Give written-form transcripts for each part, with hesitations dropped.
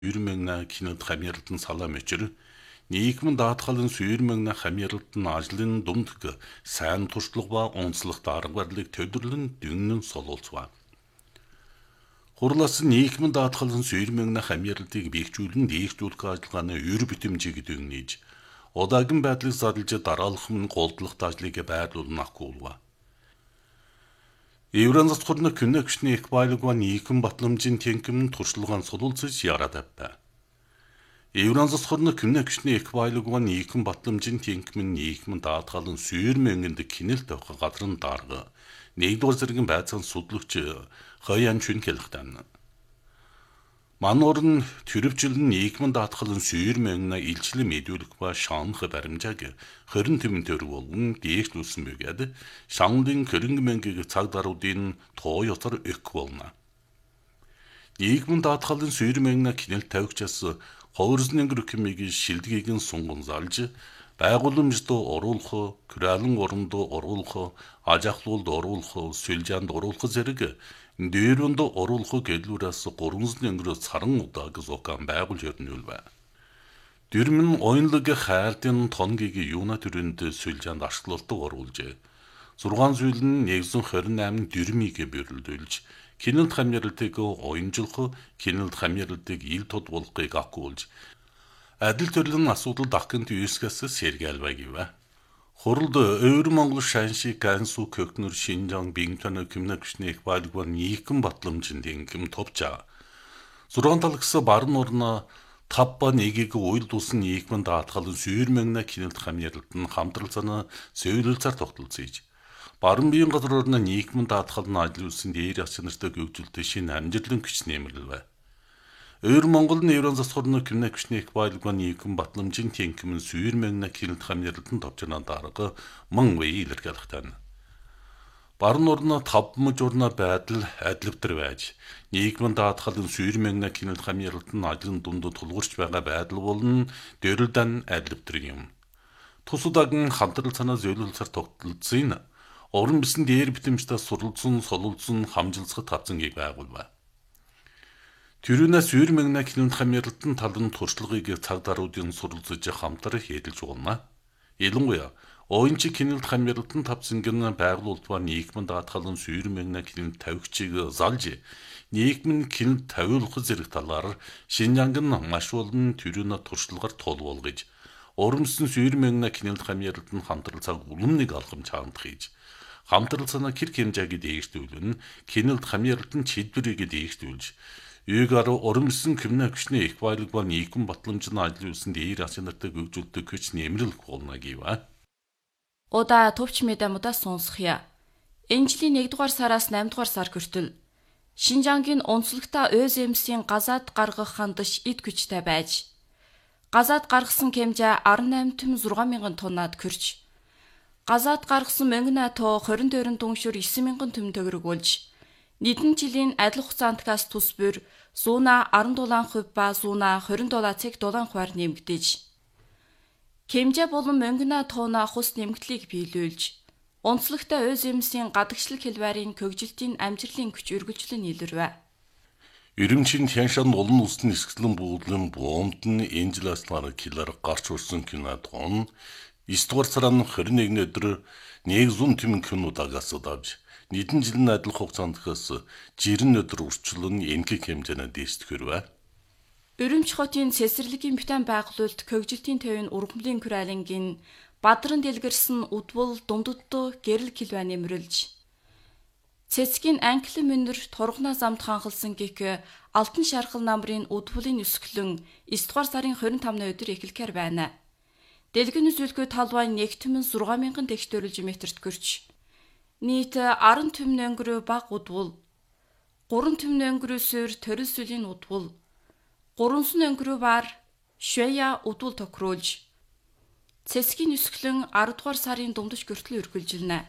Сүйрмэгнэ кинод хамьярлалтын салам өчр нийгмийн даатгалын сүйрмэгнэ хамьярлалтын ажлын дундг сайн туршлага ба онцлог дарга барилыг төдөрлөн дүннэн солуулцваа. Хурлаас нийгмийн даатгалын сүйрмэгнэ хамьярлалтыг биегжүүлэн дээшлүүлэх ажиллагааны өр битэмжийг дүгнэж, удаагийн байдлыг зарлж дараалах голдлох ажлыг байрлуулнах гуулва. Евран засхурны күнэкшний эквайлгва нийгэм батламжийн тэнкэм туршлагаан солуулцаж ярадаппа. Евран засхурны күнэкшний эквайлгва нийгэм батламжийн тэнкэм нийгэм даатгалын сүйрмэгнэ кинэл тавих гадрын дарга нэгдүгээр зэргийн байцаан судлагч Хаян Чүнкэлхтан. Мануурн төрөвчлэн нийгмийн даатгалын сүйрмэгнэ илчлэн мэдүүлэх ба шаанх баримжааг 20 тэмнтэр болон дээшлүүлсэн бөгөөд шаанлын хөрөнгөмөнгийг цаг даруудын тоо ёсоор ök болно. Нийгмийн даатгалын сүйрмэгнэ кинэл тавигчаас ховрсны гөрөмийг шилдгийг нь сунган залж байгууламжид оруулах, күрэлэн оронд оруулах, ажахлуулд оруулах, сүлжаанд оруулах зэрэг дээрөнд оруулах гэлүүрээс 300 өнгөрөө царан удааг зокан байгуул өрнүүлвэ. Дэрмэн оюнлог хайлтын тонгийг юуна төрөнд сүлжаанд ашиглалтыг оруулжээ. 6 зүйл нь 128 дэрмийг бөрлөлж, кинэлд хамьярлалтыг оюнжлох, кинэлд хамьярлалтыг ил тод болгохыг акуулж, адил төрлийн асуудал дахканд юускаас сэргээлвэ. Хуралд Өвөр Монгол шанши Гансу Көкнөр Шинжаан Бинтон Кимнэгшний эквайлгва нийгэм батламжийн тэнкэм товчаа. 6 талагс баруун орно 5 ба 1-ийг уйлдуулсан нийгмийн даатгалын сүйрмэгнэ кинэлд хамьярлалт нь хамтралцааны сөүлэлцээр тогтолцож. Баруун биеийн газар орно нийгмийн даатгалын ажиллуулсан дээр ачнартай гүйцэлтэй шинэ амжилтлан күч нэмэрлэвэ. Өвөр Монгол нь Евран засхурны күнэкшний эквайлгва нийгэм батламжийн тэнкэм сүйрмэгнэ кинэлд хамьярлалтын товчнаа дарга мөн вэ илэрхийлэхтэн. Баруун орно 5 мөж орно байдал адилвтэр байж, нийгмийн даатгалын сүйрмэгнэ кинэлд хамьярлалтын ажлын дунд тулгуурч байгаа байдал болон дөрөлдөн адилвтэр юм. Тусудагийн хамтрал санаа зөвлөлсөр тогтолцсон орон бисэн дээр битэмжтэй суралцсан солилцсон хамжилцах тавцангийг байгуулва. Тэрүүнээс сүйрмэгнэ кинэлд хамьярлалтын талын туршлагыг цаг даруудын суралцж хамтар хийдэлж болно. Ялангуяа оюунчи кинэлд хамьярлалтын тавцангийн байгуулалтаар нийгмийн даатгалын сүйрмэгнэ кинэлд тавигчийг залж, нийгмийн кинэлд тавиулах зэрэг талаар Шинжаангийн маш олон тэрүүнэ туршлагаар тул болгож, урамсан сүйрмэгнэ кинэлд хамьярлалтын хамтрал цаг уламныг алхамж хаамт хийж, хамтрал санаа кэр хэмжээг дээшлүүлэн кинэлд хамьярлалтын чиглэлийг дээшлүүлж, Югаар оромсон күнэкшний эквайлгва нийгэм батламжийн ажиллуулсан дээр ачнартай гүйцэлтэй күч нэмэрлэх болно гэвэ. Удаа төвч медамудаа сонсхъя. Энэ жилийн 1-р сараас 8-р сар хүртэл Шинжаангийн онцлогтой ÖЗМС-ийн газаад гаргах хандаж эд күчтэй байж, газаад гаргасан хэмжээ 18,600,000 тоннад хүрч, газаад гаргасан мөнгөний тоо 24 дүншүр 9,000 төм төгрөгүүлж, нийтэн жилийн адил хугацаантгаас тус бүр зууна 17% ба зууна 27 цэг дулаан хувиар нэмэгдэж, хэмжээ болон мөнгөний тооны хус нэмэгдлийг биелүүлж, онцлогтой ÖЗМС-ийн гадагшлаг хэлбэрийн хөгжилтийн амжилтын күч үргэлжлэн илэрвэ. Ирэмчин Тяншан олон улсын нисгэлэн буудлын бомбд нь энэ жилээс килоор гарч урсан кинод он 9-р сарын 21-ний өдөр 100 тэм кинодагаас давж, нийтэн жилийн адил хугацаантгаас 60 өдөр үрчлэн энхэг хэмжээний дэстгэрвэ. Өрөмч хотын цэцэрлэгийн битэн байгуулалт хөгжилтийн төвийн ургамлын күрэлэнгийн Бадран дэлгэрсэн удвал дундуддоо гэрэл килвэ нэмрэлж, цэцгийн анхлын мөнөр тургана замд ханхалсан гих алтан шархал намрын удвалын өсгөлөн 9-р сарын 25-ны өдөр эхлэхээр байна. Дэлгэн үзүүлгүй талбай 1,600,000 төгтөрөлж метрт гөрч, нийт 10 төмн өнгөрөө баг удвал, 3 төмн өнгөрөө суур төрөлсөлийн удвал, 3 өнгөрөө бар швея удвал тохируулж, цэцгийн өсгөлөн 10-р сарын дундаж хүртэл үргэлжилнэ.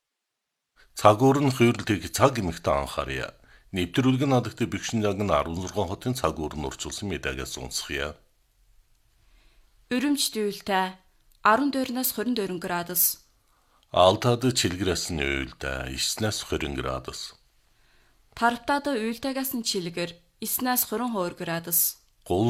Цагуур нь хуйрлтыг цаг эмэгтэй анхаарья. Нэвтрүүлгийн надагт Бэкшинжаангийн 16 хотын цагуур нь урчилсан мэдаагаас сонсхъя. Өрөмч дүүлтэй 14-аас 24 градус. Алтад чилгэрээс нь уйлдаа 9-аас 20 градус. Тарптад уйлтаагаас нь чилгэр 9-аас 22 градус.